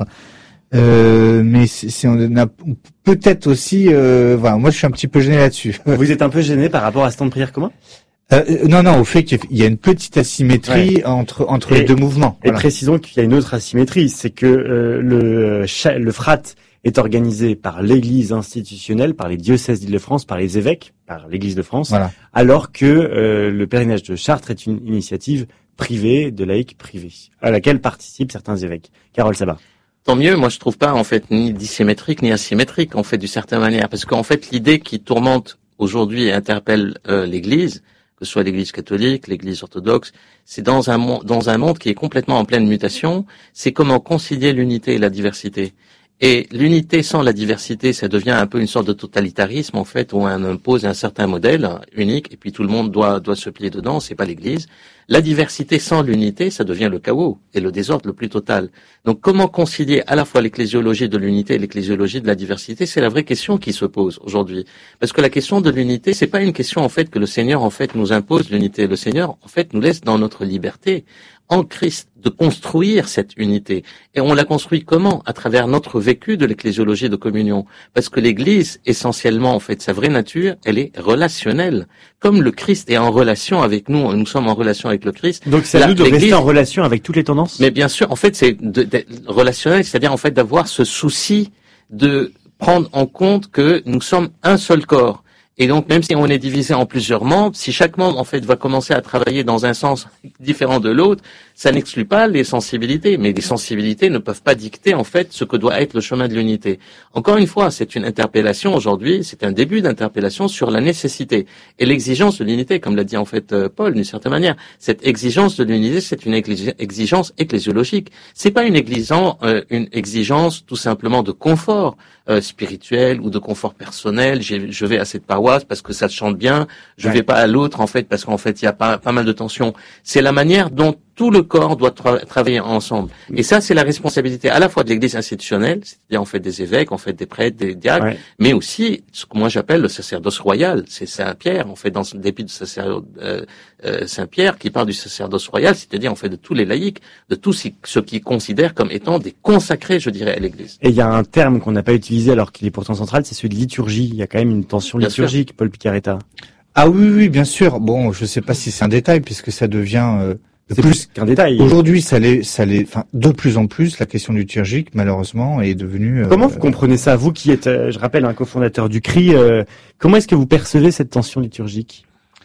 Euh, mais c'est, c'est- on a peut-être aussi, euh, voilà, moi je suis un petit peu gêné là-dessus. Vous êtes un peu gêné par rapport à ce temps de prière commun? Euh, euh, non, non, au fait qu'il y a une petite asymétrie entre entre Et- les deux mouvements. Et Voilà. précisons qu'il y a une autre asymétrie, c'est que euh, le, cha- le Frat est organisé par l'Église institutionnelle, par les diocèses d'Île-de-France, par les évêques, par l'Église de France, Voilà. alors que euh, le pèlerinage de Chartres est une initiative privée, de laïcs privés, à laquelle participent certains évêques. Carole Sabat. Tant mieux, moi je trouve pas en fait ni dissymétrique ni asymétrique en fait d'une certaine manière, parce qu'en fait l'idée qui tourmente aujourd'hui et interpelle euh, l'Église, que ce soit l'Église catholique, l'Église orthodoxe, c'est dans un monde dans un monde qui est complètement en pleine mutation, c'est comment concilier l'unité et la diversité. Et l'unité sans la diversité, ça devient un peu une sorte de totalitarisme en fait, où on impose un certain modèle unique et puis tout le monde doit doit se plier dedans. C'est pas l'Église. La diversité sans l'unité, ça devient le chaos et le désordre le plus total. Donc, comment concilier à la fois l'ecclésiologie de l'unité et l'ecclésiologie de la diversité, c'est la vraie question qui se pose aujourd'hui. Parce que la question de l'unité, c'est pas une question en fait que le Seigneur en fait nous impose l'unité. Le Seigneur en fait nous laisse dans notre liberté en Christ de construire cette unité. Et on la construit comment? À travers notre vécu de l'ecclésiologie de communion. Parce que l'Église, essentiellement, en fait, sa vraie nature, elle est relationnelle. Comme le Christ est en relation avec nous, nous sommes en relation avec le Christ. Donc c'est à La- nous de l'Église- rester en relation avec toutes les tendances. Mais bien sûr, en fait, c'est de, de- relationnel, c'est-à-dire en fait d'avoir ce souci de prendre en compte que nous sommes un seul corps. Et donc, même si on est divisé en plusieurs membres, si chaque membre, en fait, va commencer à travailler dans un sens différent de l'autre, ça n'exclut pas les sensibilités. Mais les sensibilités ne peuvent pas dicter, en fait, ce que doit être le chemin de l'unité. Encore une fois, c'est une interpellation aujourd'hui, c'est un début d'interpellation sur la nécessité et l'exigence de l'unité, comme l'a dit, en fait, euh, Paul, d'une certaine manière. Cette exigence de l'unité, c'est une exi- exigence ecclésiologique. C'est pas une exigence, euh, une exigence tout simplement de confort euh, spirituel ou de confort personnel. J'ai- je vais à cette paroisse parce que ça chante bien, je Ouais. vais pas à l'autre en fait parce qu'en fait il y a pas, pas mal de tensions. C'est la manière dont tout le corps doit tra- travailler ensemble. Et ça, c'est la responsabilité à la fois de l'Église institutionnelle, c'est-à-dire en fait des évêques, en fait des prêtres, des diacres, Ouais. mais aussi ce que moi j'appelle le sacerdoce royal. C'est Saint-Pierre, en fait, dans le début de sacerdoce, euh, euh, Saint-Pierre qui parle du sacerdoce royal, c'est-à-dire en fait de tous les laïcs, de tous ceux ceux qui considèrent comme étant des consacrés, je dirais, à l'Église. Et il y a un terme qu'on n'a pas utilisé alors qu'il est pourtant central, c'est celui de liturgie. Il y a quand même une tension Bien sûr. liturgique, Paul Picaretta. Ah oui, oui, bien sûr. Bon, je sais pas si c'est un détail puisque ça devient euh, de C'est plus qu'un détail. Aujourd'hui, ça l'est, ça l'est. Enfin, de plus en plus, la question liturgique, malheureusement, est devenue. euh, Comment vous comprenez ça, vous qui êtes, euh, je rappelle, un cofondateur du C R I, euh, comment est-ce que vous percevez cette tension liturgique?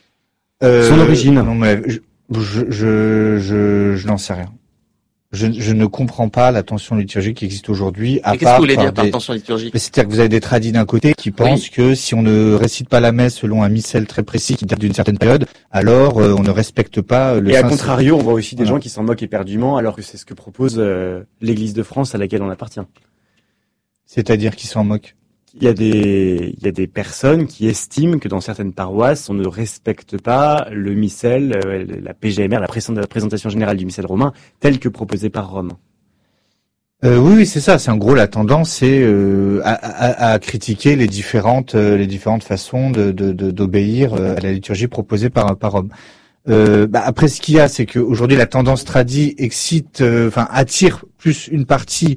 euh, son origine. Non, mais je, je, je, je, je n'en sais rien. Je, je ne comprends pas la tension liturgique qui existe aujourd'hui. À Et qu'est-ce que part vous voulez par dire par des- tension liturgique? Mais c'est-à-dire que vous avez des tradis d'un côté qui pensent que si on ne récite pas la messe selon un missel très précis qui date d'une certaine période, alors euh, on ne respecte pas le Et à Saint- contrario, on voit aussi des Voilà. gens qui s'en moquent éperdument, alors que c'est ce que propose euh, l'Église de France à laquelle on appartient. C'est-à-dire qu'ils s'en moquent. Il y a des, il y a des personnes qui estiment que dans certaines paroisses, on ne respecte pas le missel, euh, la P G M R, la présent- la présentation générale du missel romain, tel que proposé par Rome. Euh, oui, oui, c'est ça. C'est en gros la tendance, c'est euh, à, à, à critiquer les différentes, euh, les différentes façons de, de, de, d'obéir euh, à la liturgie proposée par par Rome. Euh, bah, après, ce qu'il y a, c'est qu'aujourd'hui la tendance tradie excite, euh, enfin attire plus une partie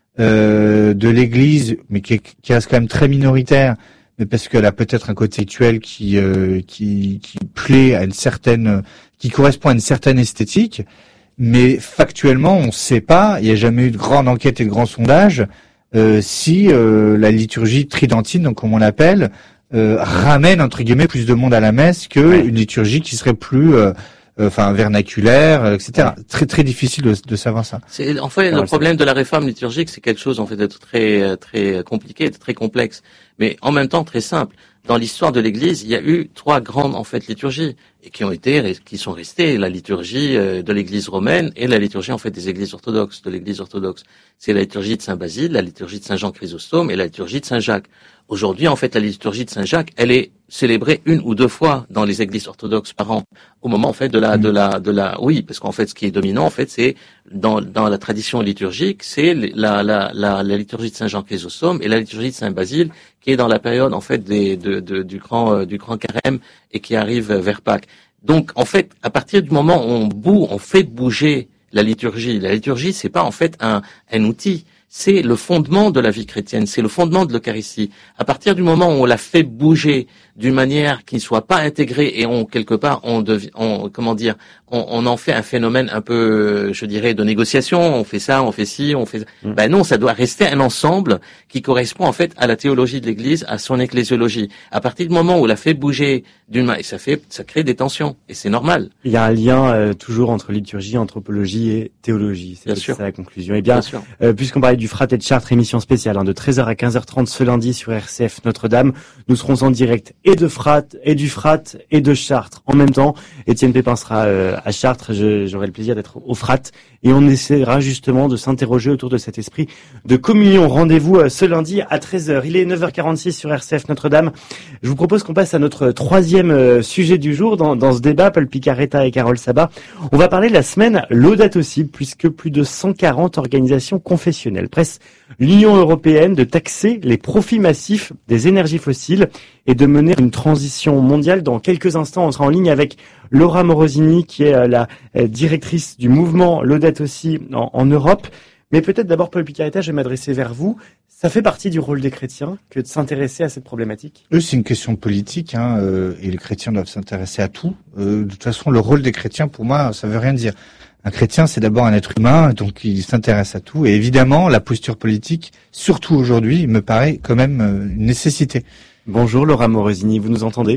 euh, de l'Église, mais qui, est, qui reste quand même très minoritaire, mais parce qu'elle a peut-être un côté rituel qui euh, qui qui plaît à une certaine, qui correspond à une certaine esthétique. Mais factuellement, on ne sait pas, il n'y a jamais eu de grande enquête et de grand sondage, euh, si euh, la liturgie tridentine, donc comme on l'appelle, euh, ramène entre guillemets plus de monde à la messe que ouais. une liturgie qui serait plus, euh, euh, enfin vernaculaire, et cetera. Ouais. Très très difficile de, de savoir ça. C'est, en fait, non, le problème de la réforme liturgique, c'est quelque chose en fait de très très compliqué, de très complexe, mais en même temps très simple. Dans l'histoire de l'Église, il y a eu trois grandes en fait liturgies et qui ont été, qui sont restées, la liturgie de l'Église romaine et la liturgie en fait des Églises orthodoxes, de l'Église orthodoxe. C'est la liturgie de Saint Basile, la liturgie de Saint Jean Chrysostome et la liturgie de Saint Jacques. Aujourd'hui, en fait, la liturgie de Saint Jacques, elle est célébrée une ou deux fois dans les Églises orthodoxes par an. Au moment en fait de la, de la, de la, oui, parce qu'en fait, ce qui est dominant en fait, c'est dans dans la tradition liturgique, c'est la la la, la liturgie de Saint Jean Chrysostome et la liturgie de Saint Basile, qui est dans la période en fait des de, de du grand euh, du grand carême et qui arrive vers Pâques. Donc en fait, à partir du moment où on bouge, on fait bouger la liturgie. La liturgie, c'est pas en fait un un outil, c'est le fondement de la vie chrétienne, c'est le fondement de l'Eucharistie. À partir du moment où on la fait bouger d'une manière qui ne soit pas intégrée et on quelque part on devient, on comment dire, on, on en fait un phénomène un peu, je dirais, de négociation. On fait ça, on fait ci, on fait. Mmh. Ben non, ça doit rester un ensemble qui correspond en fait à la théologie de l'Église, à son ecclésiologie. À partir du moment où on la fait bouger d'une manière, ça fait, ça crée des tensions et c'est normal. Il y a un lien euh, toujours entre liturgie, anthropologie et théologie. C'est, c'est ça la conclusion. Et bien, bien euh, puisqu'on parlait du Frat et de Chartres, émission spéciale hein, de treize heures à quinze heures trente ce lundi sur R C F Notre-Dame, nous serons en direct et de Frat, et du Frat, et de Chartres en même temps. Étienne Pépin sera euh, à Chartres, je, j'aurai le plaisir d'être au Frat, et on essaiera justement de s'interroger autour de cet esprit de communion. Rendez-vous euh, ce lundi à treize heures. Il est neuf heures quarante-six sur R C F Notre-Dame. Je vous propose qu'on passe à notre troisième euh, sujet du jour dans, dans ce débat, Paul Picaretta et Carole Sabat. On va parler de la semaine Laudato Si, puisque plus de cent quarante organisations confessionnelles pressent l'Union européenne de taxer les profits massifs des énergies fossiles et de mener une transition mondiale. Dans quelques instants, on sera en ligne avec Laura Morosini, qui est la directrice du mouvement Laudato Si en, en Europe. Mais peut-être d'abord, Paul Picaretta, je vais m'adresser vers vous. Ça fait partie du rôle des chrétiens que de s'intéresser à cette problématique? Eux, c'est une question politique, hein, euh, et les chrétiens doivent s'intéresser à tout. Euh, de toute façon, le rôle des chrétiens, pour moi, ça veut rien dire. Un chrétien, c'est d'abord un être humain, donc il s'intéresse à tout. Et évidemment, la posture politique, surtout aujourd'hui, me paraît quand même une nécessité. Bonjour Laura Morosini, vous nous entendez?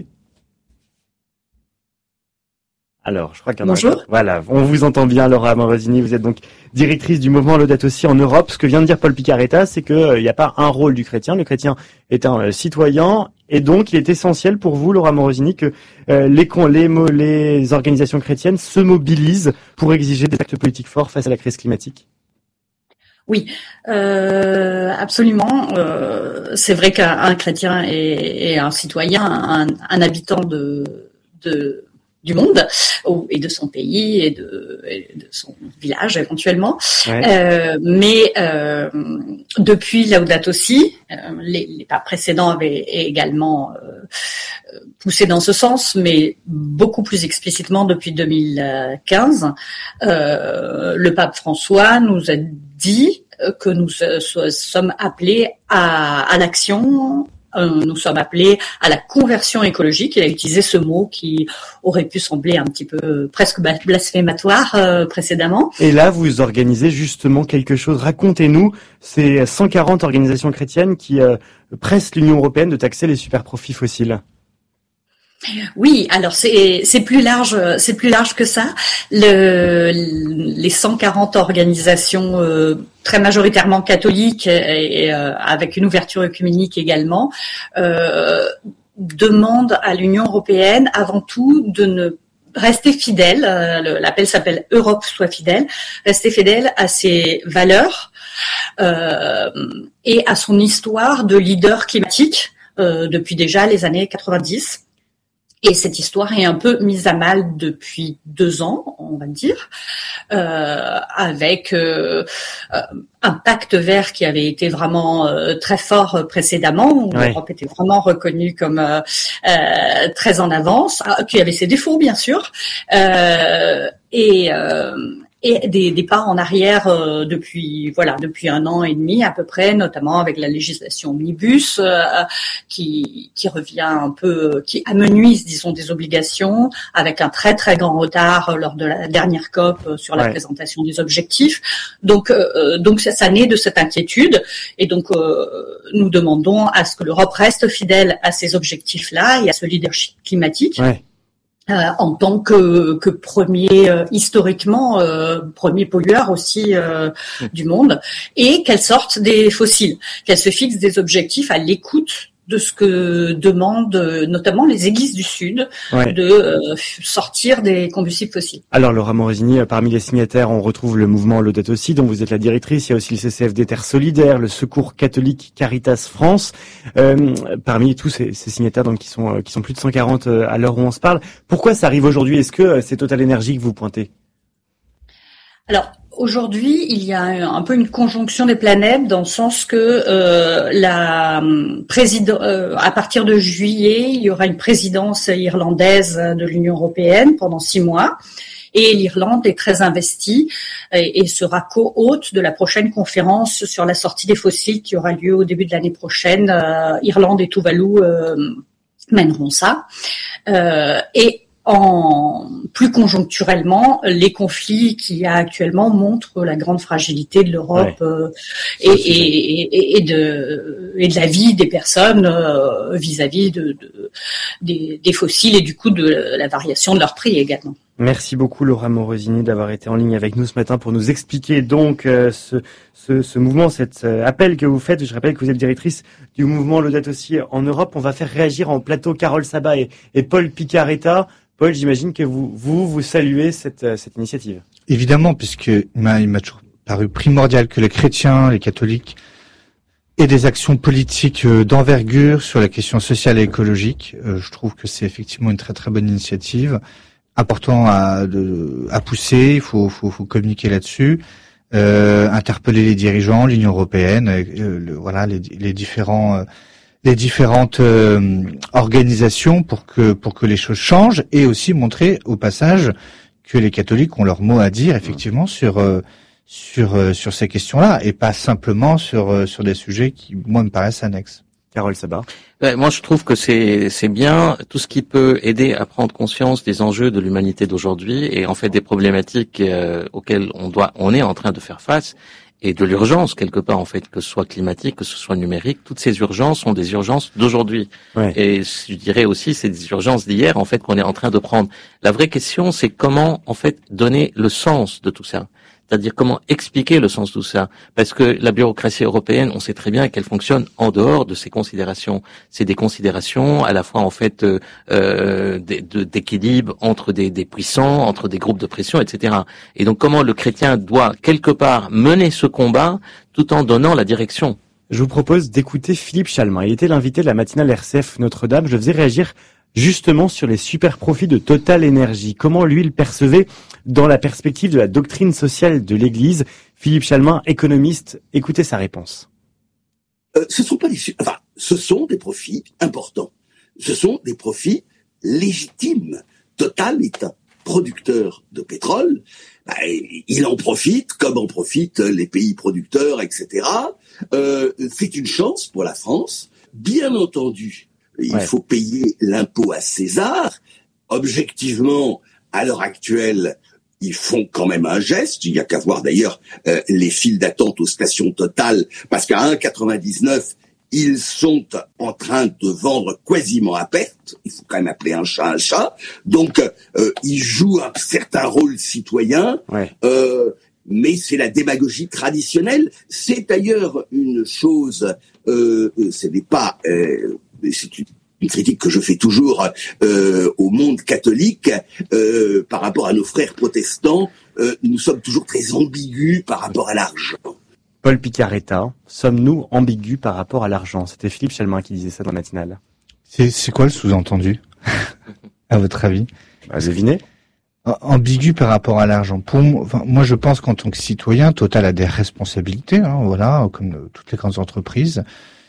Alors, je crois qu'il y en a... Bonjour. Voilà, on vous entend bien, Laura Morosini. Vous êtes donc directrice du mouvement Laudato Si en Europe. Ce que vient de dire Paul Picaretta, c'est qu'il euh, n'y a pas un rôle du chrétien. Le chrétien est un euh, citoyen, et donc il est essentiel pour vous, Laura Morosini, que euh, les, les, les organisations chrétiennes se mobilisent pour exiger des actes politiques forts face à la crise climatique. Oui, euh, absolument. Euh, c'est vrai qu'un chrétien est, est un citoyen, un, un habitant de, de du monde et de son pays et de, et de son village éventuellement. Ouais. Euh, mais euh, depuis Laudato Si, euh, les, les papes précédents avaient également euh, poussé dans ce sens, mais beaucoup plus explicitement depuis deux mille quinze. Euh, le pape François nous a dit que nous sommes appelés à, à l'action. Nous sommes appelés à la conversion écologique. Il a utilisé ce mot qui aurait pu sembler un petit peu presque blasphématoire euh, précédemment. Et là, vous organisez justement quelque chose. Racontez-nous ces cent quarante organisations chrétiennes qui euh, pressent l'Union européenne de taxer les superprofits fossiles. Oui, alors c'est c'est plus large, c'est plus large que ça. Le, les cent quarante organisations euh, très majoritairement catholiques et, et euh, avec une ouverture œcuménique également euh, demandent à l'Union européenne avant tout de ne rester fidèle. Euh, l'appel s'appelle Europe soit fidèle, rester fidèle à ses valeurs euh, et à son histoire de leader climatique euh, depuis déjà les années quatre-vingt-dix. Et cette histoire est un peu mise à mal depuis deux ans, on va dire, euh, avec euh, un pacte vert qui avait été vraiment euh, très fort précédemment, où ouais. l'Europe était vraiment reconnue comme euh, euh, très en avance, qui avait ses défauts bien sûr, euh, et euh, et des, des pas en arrière euh, depuis voilà depuis un an et demi à peu près, notamment avec la législation omnibus euh, qui qui revient un peu, qui amenuise disons des obligations, avec un très très grand retard lors de la dernière COP sur la ouais. présentation des objectifs. Donc euh, donc ça, ça naît de cette inquiétude, et donc euh, nous demandons à ce que l'Europe reste fidèle à ces objectifs-là et à ce leadership climatique. Ouais. Euh, en tant que, que premier, euh, historiquement, euh, premier pollueur aussi euh, mmh. du monde, et qu'elle sorte des fossiles, qu'elle se fixe des objectifs à l'écoute de ce que demandent notamment les églises du Sud, ouais. de euh, sortir des combustibles fossiles. Alors Laura Morosini, parmi les signataires, on retrouve le mouvement Laudato Si, dont vous êtes la directrice. Il y a aussi le C C F D Terre Solidaire, le Secours catholique Caritas France. Euh, parmi tous ces, ces signataires, donc qui sont qui sont plus de cent quarante à l'heure où on se parle. Pourquoi ça arrive aujourd'hui? Est-ce que c'est Total Energy que vous pointez? Alors, aujourd'hui, il y a un peu une conjonction des planètes, dans le sens que euh, la président, euh, à partir de juillet, il y aura une présidence irlandaise de l'Union européenne pendant six mois, et l'Irlande est très investie et, et sera co-hôte de la prochaine conférence sur la sortie des fossiles qui aura lieu au début de l'année prochaine. Euh, Irlande et Tuvalu euh, mèneront ça, euh, et en plus conjoncturellement, les conflits qu'il y a actuellement montrent la grande fragilité de l'Europe ouais. euh, et, et, et, et de et de la vie des personnes euh, vis-à-vis de, de des, des fossiles, et du coup de la variation de leur prix également. Merci beaucoup Laura Morosini d'avoir été en ligne avec nous ce matin pour nous expliquer donc euh, ce, ce, ce mouvement, cet euh, appel que vous faites. Je rappelle que vous êtes directrice du mouvement Laudato Si en Europe. On va faire réagir en plateau Carole Sabat et, et Paul Picaretta. Paul, j'imagine que vous, vous, vous saluez cette, cette initiative. Évidemment, puisque il m'a, il m'a toujours paru primordial que les chrétiens, les catholiques aient des actions politiques d'envergure sur la question sociale et écologique. Euh, je trouve que c'est effectivement une très très bonne initiative, important à, de, à pousser. Il faut, faut, faut communiquer là-dessus, euh, interpeller les dirigeants, l'Union européenne, euh, le, voilà, les, les différents. Euh, les différentes euh, organisations pour que pour que les choses changent, et aussi montrer au passage que les catholiques ont leur mot à dire effectivement sur euh, sur euh, sur ces questions-là, et pas simplement sur euh, sur des sujets qui moi me paraissent annexes. Carole Sabat. Ben, moi, je trouve que c'est c'est bien tout ce qui peut aider à prendre conscience des enjeux de l'humanité d'aujourd'hui, et en fait des problématiques euh, auxquelles on doit on est en train de faire face. Et de l'urgence, quelque part, en fait, que ce soit climatique, que ce soit numérique, toutes ces urgences sont des urgences d'aujourd'hui. Ouais. Et je dirais aussi, c'est des urgences d'hier, en fait, qu'on est en train de prendre. La vraie question, c'est comment, en fait, donner le sens de tout ça. C'est-à-dire comment expliquer le sens de tout ça. Parce que la bureaucratie européenne, on sait très bien qu'elle fonctionne en dehors de ces considérations. C'est des considérations à la fois, en fait, euh, euh, d'équilibre entre des, des puissants, entre des groupes de pression, et cetera. Et donc, comment le chrétien doit, quelque part, mener ce combat tout en donnant la direction. Je vous propose d'écouter Philippe Chalmin. Il était l'invité de la matinale R C F Notre-Dame. Je faisais réagir justement sur les super profits de Total Energy. Comment lui il percevait dans la perspective de la doctrine sociale de l'Église. Philippe Chalmin, économiste, écoutez sa réponse. Euh, ce sont pas des, enfin, ce sont des profits importants. Ce sont des profits légitimes. Total est un producteur de pétrole. Bah, il en profite comme en profitent les pays producteurs, et cetera. Euh, c'est une chance pour la France. Bien entendu, il ouais. faut payer l'impôt à César. Objectivement, à l'heure actuelle, ils font quand même un geste. Il n'y a qu'à voir d'ailleurs euh, les files d'attente aux stations Total, parce qu'à un virgule quatre-vingt-dix-neuf, ils sont en train de vendre quasiment à perte. Il faut quand même appeler un chat un chat. Donc, euh, ils jouent un certain rôle citoyen. Ouais. Euh, mais c'est la démagogie traditionnelle. C'est d'ailleurs une chose, euh, ce n'est pas, euh, c'est une, une critique que je fais toujours euh, au monde catholique euh, par rapport à nos frères protestants. Euh, nous sommes toujours très ambigus par rapport à l'argent. Paul Picaretta, sommes-nous ambigus par rapport à l'argent? C'était Philippe Chalmin qui disait ça dans la matinale. C'est, c'est quoi le sous-entendu? À votre avis? Bah, devinez. Ambigu par rapport à l'argent. Pour moi, enfin, moi, je pense qu'en tant que citoyen, Total a des responsabilités, hein, voilà, comme le, toutes les grandes entreprises.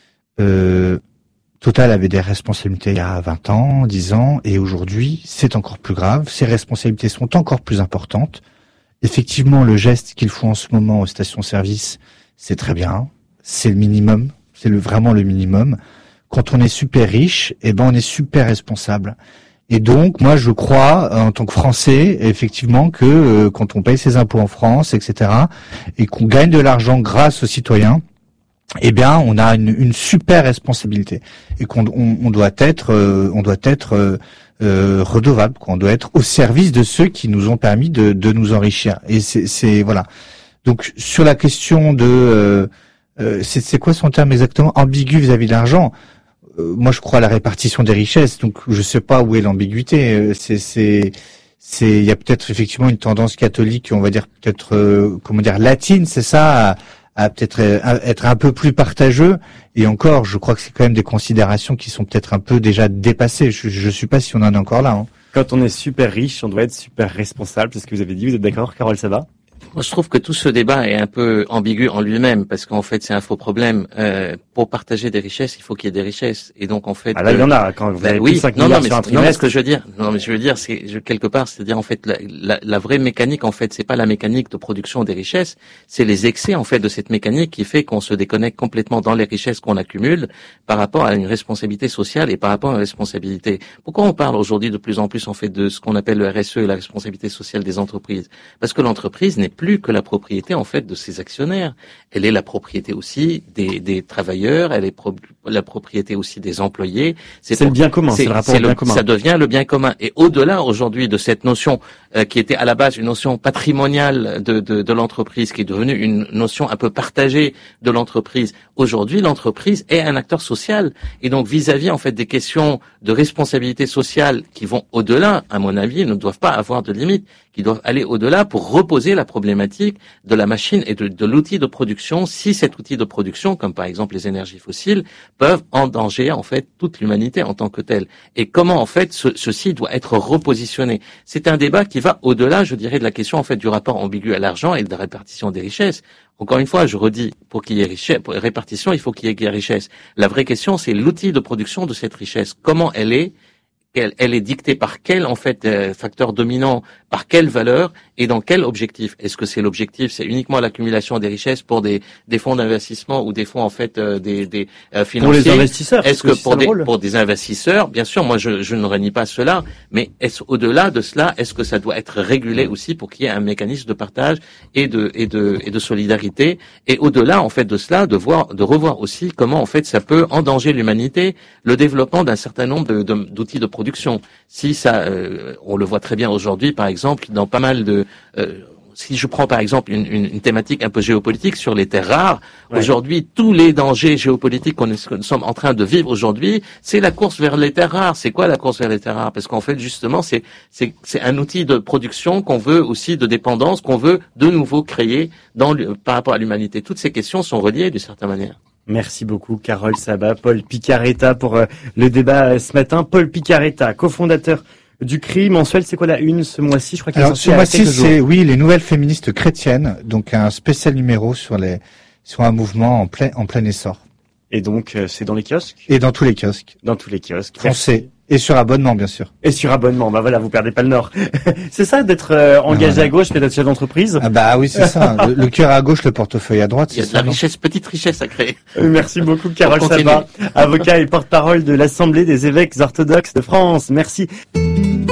Euh, Total avait des responsabilités il y a vingt ans, dix ans, et aujourd'hui, c'est encore plus grave. Ces responsabilités sont encore plus importantes. Effectivement, le geste qu'ils font en ce moment aux stations-service, c'est très bien. C'est le minimum. C'est le, vraiment le minimum. Quand on est super riche, eh ben, on est super responsable. Et donc, moi, je crois, en tant que Français, effectivement, que euh, quand on paye ses impôts en France, et cetera, et qu'on gagne de l'argent grâce aux citoyens, eh bien, on a une, une super responsabilité, et qu'on on, on doit être, euh, on doit être euh, euh, redevable, qu'on doit être au service de ceux qui nous ont permis de, de nous enrichir. Et c'est, c'est voilà. Donc, sur la question de, euh, euh, c'est, c'est quoi son terme exactement, ambigu vis-à-vis de l'argent? Moi, je crois à la répartition des richesses, donc je sais pas où est l'ambiguïté. C'est, c'est, c'est, il y a peut-être effectivement une tendance catholique, on va dire peut-être, euh, comment dire, latine, c'est ça, à, à peut-être à être un peu plus partageux. Et encore, je crois que c'est quand même des considérations qui sont peut-être un peu déjà dépassées. Je, je suis pas si on en est encore là. Hein. Quand on est super riche, on doit être super responsable. C'est ce que vous avez dit. Vous êtes d'accord, Carole Sabat? Moi, je trouve que tout ce débat est un peu ambigu en lui-même, parce qu'en fait, c'est un faux problème. Euh, pour partager des richesses, il faut qu'il y ait des richesses. Et donc, en fait... Ah là, il y en a. Quand vous bah, avez oui, plus cinq non, milliards non, mais, sur un non, trimestre... mais ce que je veux dire, non, mais je veux dire, c'est je, quelque part, c'est-à-dire, en fait, la, la, la vraie mécanique, en fait, c'est pas la mécanique de production des richesses, c'est les excès, en fait, de cette mécanique qui fait qu'on se déconnecte complètement dans les richesses qu'on accumule par rapport à une responsabilité sociale et par rapport à une responsabilité. Pourquoi on parle aujourd'hui de plus en plus, en fait, de ce qu'on appelle le R S E et la responsabilité sociale des entreprises? Parce que l'entreprise n'est plus que la propriété en fait de ses actionnaires. Elle est la propriété aussi des, des travailleurs, elle est pro- la propriété aussi des employés. C'est, c'est pour, le bien commun, c'est, c'est le rapport au bien le, commun. Ça devient le bien commun. Et au-delà aujourd'hui de cette notion euh, qui était à la base une notion patrimoniale de, de, de l'entreprise, qui est devenue une notion un peu partagée de l'entreprise, aujourd'hui l'entreprise est un acteur social. Et donc vis-à-vis en fait des questions de responsabilité sociale qui vont au-delà, à mon avis, ne doivent pas avoir de limite, qui doivent aller au-delà pour reposer la problématique de la machine et de, de l'outil de production, si cet outil de production, comme par exemple les énergies fossiles, peuvent endanger en fait toute l'humanité en tant que telle. Et comment en fait ce, ceci doit être repositionné. C'est un débat qui va au-delà, je dirais, de la question en fait du rapport ambigu à l'argent et de la répartition des richesses. Encore une fois, je redis, pour qu'il y ait richesse, pour répartition, il faut qu'il y ait richesse. La vraie question, c'est l'outil de production de cette richesse. Comment elle est? Elle, elle est dictée par quel en fait euh, facteur dominant, par quelle valeur et dans quel objectif? Est-ce que c'est l'objectif, c'est uniquement l'accumulation des richesses pour des, des fonds d'investissement ou des fonds en fait euh, des, des euh, financiers? Pour les investisseurs. Est-ce que pour des pour des investisseurs, bien sûr, moi je, je ne renie pas cela, mais est-ce au-delà de cela, est-ce que ça doit être régulé aussi pour qu'il y ait un mécanisme de partage et de et de et de solidarité, et au-delà en fait de cela, de voir de revoir aussi comment en fait ça peut endanger l'humanité, le développement d'un certain nombre de, de, d'outils de production. Si ça, euh, on le voit très bien aujourd'hui, par exemple, dans pas mal de... Euh, si je prends par exemple une, une, une thématique un peu géopolitique sur les terres rares, ouais. Aujourd'hui, tous les dangers géopolitiques qu'on est, que nous sommes en train de vivre aujourd'hui, c'est la course vers les terres rares. C'est quoi la course vers les terres rares? Parce qu'en fait, justement, c'est, c'est, c'est un outil de production qu'on veut aussi, de dépendance, qu'on veut de nouveau créer dans, par rapport à l'humanité. Toutes ces questions sont reliées d'une certaine manière. Merci beaucoup, Carole Sabat. Paul Picaretta pour euh, le débat euh, ce matin. Paul Picaretta, cofondateur du C R I mensuel. C'est quoi la une ce mois-ci? Je crois qu'il Alors, ce mois-ci, c'est, oui, les nouvelles féministes chrétiennes. Donc, un spécial numéro sur les, sur un mouvement en plein, en plein essor. Et donc, euh, c'est dans les kiosques? Et dans tous les kiosques. Dans tous les kiosques. Français. Merci. Et sur abonnement, bien sûr. Et sur abonnement, bah voilà, vous perdez pas le nord. C'est ça, d'être euh, engagé non, à gauche, mais d'être chef d'entreprise. Ah bah oui, c'est ça. Le, le cœur à gauche, le portefeuille à droite. Il y a de la richesse, petite richesse à créer. Merci beaucoup, Carole Sabat, avocat et porte-parole de l'Assemblée des évêques orthodoxes de France. Merci.